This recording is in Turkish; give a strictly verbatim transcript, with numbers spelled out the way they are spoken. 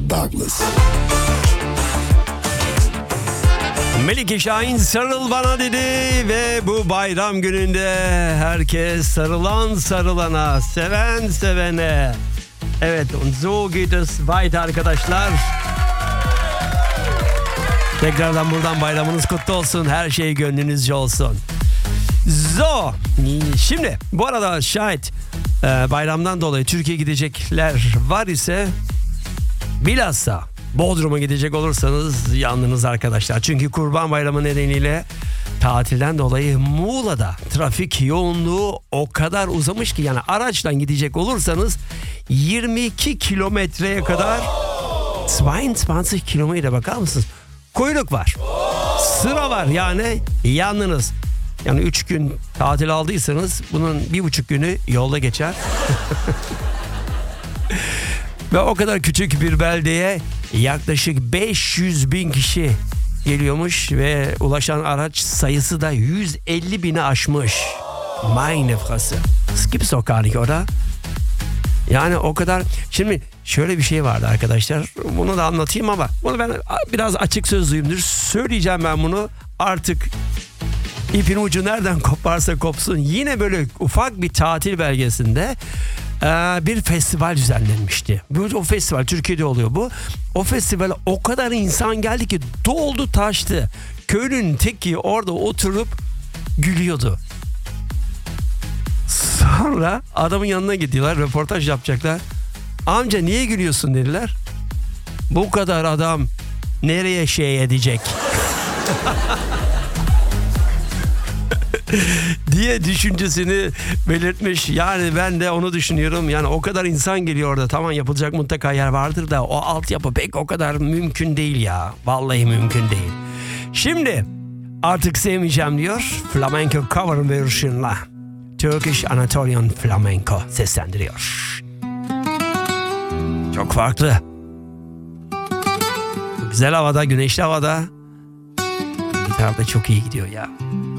Douglas. Melike Şahin sarıl bana dedi ve bu bayram gününde herkes sarılan sarılana, seven sevene. Evet, und so geht es weiter arkadaşlar. Tekrardan buradan bayramınız kutlu olsun, her şey gönlünüzce olsun. So, şimdi bu arada şayet e, bayramdan dolayı Türkiye gidecekler var ise bilhassa Bodrum'a gidecek olursanız yandınız arkadaşlar. Çünkü Kurban Bayramı nedeniyle tatilden dolayı Muğla'da trafik yoğunluğu o kadar uzamış ki, yani araçtan gidecek olursanız yirmi iki kilometreye kadar yirmi iki kilometre, bakar mısınız? Kuyruk var. Sıra var, yani yandınız. Yani üç gün tatil aldıysanız bunun bir buçuk günü yolda geçer. Ve o kadar küçük bir beldeye yaklaşık beş yüz bin kişi geliyormuş ve ulaşan araç sayısı da yüz elli bini aşmış. Meine Fresse. Es gibt's doch gar nicht, oder? Yani o kadar. Şimdi şöyle bir şey vardı arkadaşlar. Bunu da anlatayım ama bunu ben biraz açık sözlüyümdür. Söyleyeceğim ben bunu. Artık ipin ucu nereden koparsa kopsun. Yine böyle ufak bir tatil belgesinde bir festival düzenlenmişti. O festival Türkiye'de oluyor bu. O festivale o kadar insan geldi ki doldu taştı. Köylünün teki orada oturup gülüyordu. Sonra adamın yanına gidiyorlar, röportaj yapacaklar. Amca niye gülüyorsun dediler. Bu kadar adam nereye şey edecek? diye düşüncesini belirtmiş. Yani ben de onu düşünüyorum. Yani o kadar insan geliyor orada. Tamam, yapılacak mutlaka yer vardır da o altyapı pek o kadar mümkün değil ya. Vallahi mümkün değil. Şimdi artık sevmeyeceğim diyor. Flamenco cover version'la Turkish Anatolian Flamenco seslendiriyor. Çok farklı. Güzel havada, güneşli havada. Gitar da çok iyi gidiyor ya.